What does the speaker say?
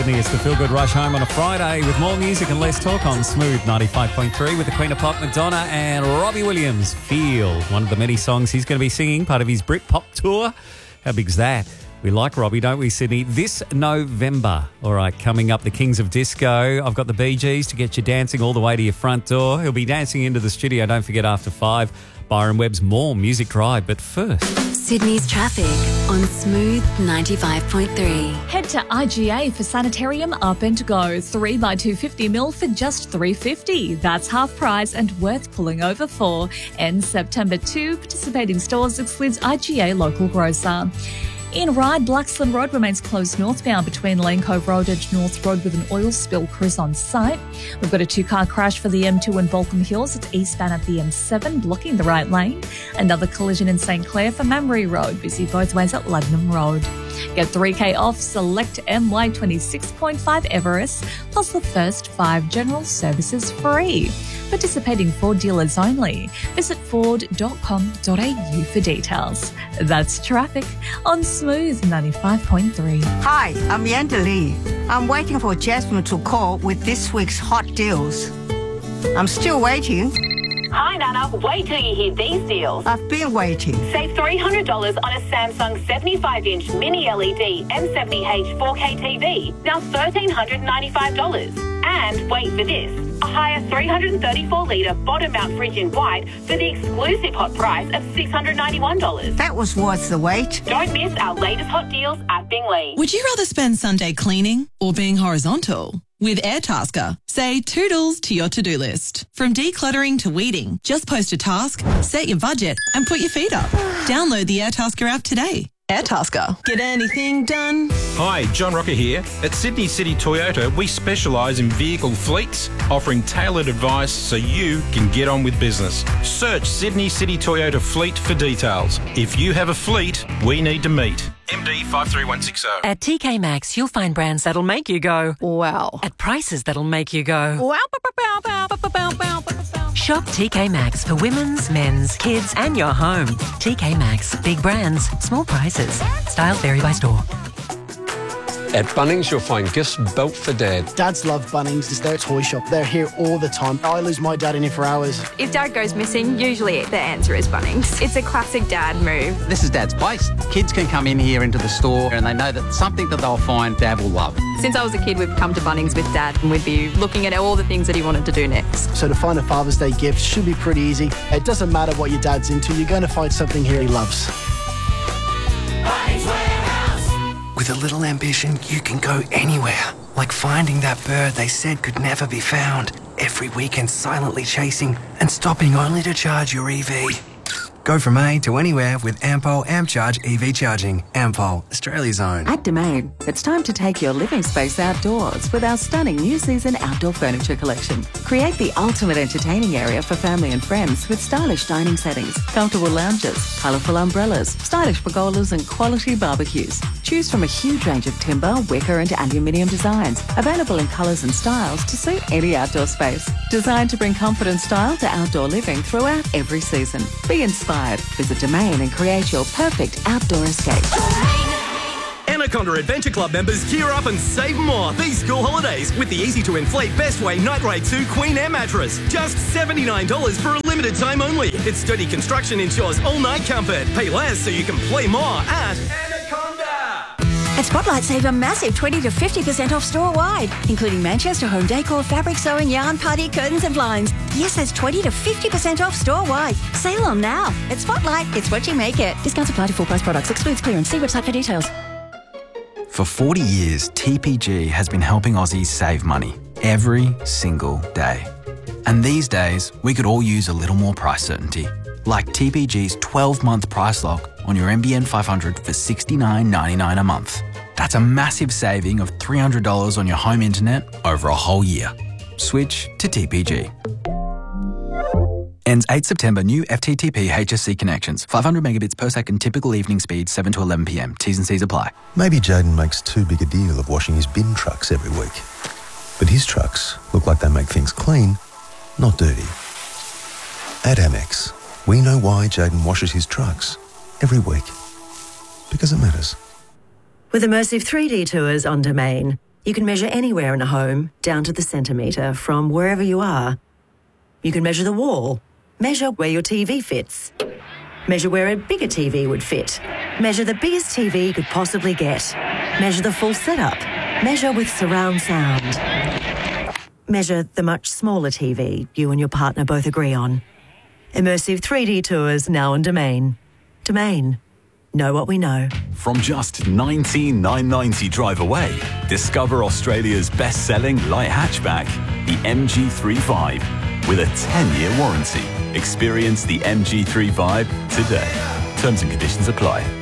Sydney. It's the Feel Good Rush Home on a Friday with more music and less talk on Smooth 95.3 with the Queen of Pop, Madonna, and Robbie Williams. Feel, one of the many songs he's going to be singing, part of his Britpop tour. How big's that? We like Robbie, don't we, Sydney? This November. All right, coming up, the Kings of Disco. I've got the Bee Gees to get you dancing all the way to your front door. He'll be dancing into the studio, don't forget, after 5. Byron Webb's More Music Drive. But first, Sydney's traffic on Smooth 95.3. Head to IGA for Sanitarium Up and Go. 3 by 250ml for just $3.50. That's half price and worth pulling over for. Ends September 2. Participating stores excludes IGA local grocer. In Ryde, Blaxland Road remains closed northbound between Lane Cove Road and North Road with an oil spill. Crews on site. We've got a 2-car crash for the M2 in Balcombe Hills. It's eastbound at the M7, blocking the right lane. Another collision in St Clair for Mamre Road, busy both ways at Luddenham Road. Get $3K off select MY26.5 Everest, plus the first 5 general services free. Participating Ford dealers only. Visit ford.com.au for details. That's traffic on Smooth 95.3. Hi, I'm Yanda Lee. I'm waiting for Jasmine to call with this week's hot deals. I'm still waiting. Hi, Nana. Wait till you hear these deals. I've been waiting. Save $300 on a Samsung 75-inch mini LED M70H 4K TV. Now $1,395. And wait for this. A higher 334-litre bottom-mount fridge in white for the exclusive hot price of $691. That was worth the wait. Don't miss our latest hot deals at Bingley. Would you rather spend Sunday cleaning or being horizontal? With Airtasker, say toodles to your to-do list. From decluttering to weeding, just post a task, set your budget, and put your feet up. Download the Airtasker app today. Airtasker. Get anything done? Hi, John Rocker here. At Sydney City Toyota, we specialise in vehicle fleets, offering tailored advice so you can get on with business. Search Sydney City Toyota Fleet for details. If you have a fleet, we need to meet. MD 53160. At TK Maxx, you'll find brands that'll make you go, Wow. at prices that'll make you go, Wow. Shop TK Maxx for women's, men's, kids, and your home. TK Maxx. Big brands, small prices. Styles vary by store. At Bunnings, you'll find gifts built for Dad. Dads love Bunnings. It's their toy shop. They're here all the time. I lose my dad in here for hours. If Dad goes missing, usually the answer is Bunnings. It's a classic Dad move. This is Dad's place. Kids can come in here into the store and they know that something that they'll find Dad will love. Since I was a kid, we've come to Bunnings with Dad and we'd be looking at all the things that he wanted to do next. So to find a Father's Day gift should be pretty easy. It doesn't matter what your dad's into, you're going to find something here he loves. With a little ambition, you can go anywhere. Like finding that bird they said could never be found. Every weekend silently chasing and stopping only to charge your EV. Go from A to anywhere with Ampol AmpCharge EV charging. Ampol, Australia's own. At Domain, it's time to take your living space outdoors with our stunning new season outdoor furniture collection. Create the ultimate entertaining area for family and friends with stylish dining settings, comfortable lounges, colourful umbrellas, stylish pergolas and quality barbecues. Choose from a huge range of timber, wicker and aluminium designs, available in colours and styles to suit any outdoor space. Designed to bring comfort and style to outdoor living throughout every season. Be inspired. Visit Domain and create your perfect outdoor escape. Anaconda Adventure Club members gear up and save more these school holidays with the easy-to-inflate Bestway Night Grade 2 Queen Air mattress. Just $79 for a limited time only. Its sturdy construction ensures all-night comfort. Pay less so you can play more at At Spotlight, save a massive 20 to 50% off store-wide, including Manchester home decor, fabric sewing, yarn, party, curtains and blinds. Yes, that's 20 to 50% off store-wide. Sale on now. At Spotlight, it's what you make it. Discounts apply to full-price products. Excludes clearance. See website for details. For 40 years, TPG has been helping Aussies save money every single day. And these days, we could all use a little more price certainty. Like TPG's 12-month price lock on your NBN 500 for $69.99 a month. That's a massive saving of $300 on your home internet over a whole year. Switch to TPG. Ends 8 September. New FTTP HSC connections. 500 megabits per second typical evening speed, 7 to 11 p.m. T's and C's apply. Maybe Jaden makes too big a deal of washing his bin trucks every week. But his trucks look like they make things clean, not dirty. At Amex, we know why Jaden washes his trucks every week. Because it matters. With immersive 3D tours on Domain, You can measure anywhere in a home, down to the centimetre, from wherever you are. You can measure the wall, measure where your TV fits, measure where a bigger TV would fit, measure the biggest TV you could possibly get, measure the full setup, measure with surround sound, measure the much smaller TV you and your partner both agree on. Immersive 3D tours now on Domain. Domain. Know what we know. From just $19,990 drive away, discover Australia's best-selling light hatchback, the MG3 with a 10-year warranty. Experience the MG3 today. Terms and conditions apply.